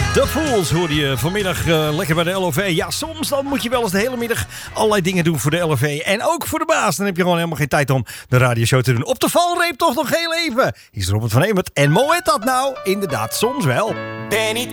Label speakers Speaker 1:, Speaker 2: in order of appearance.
Speaker 1: The Fools hoorde je vanmiddag lekker bij de LOV. Ja, soms dan moet je wel eens de hele middag allerlei dingen doen voor de LOV. En ook voor de baas. Dan heb je gewoon helemaal geen tijd om de radioshow te doen. Op de valreep toch nog heel even. Hier is Robert van Emert. En mooi dat nou? Inderdaad, soms wel.
Speaker 2: Ben niet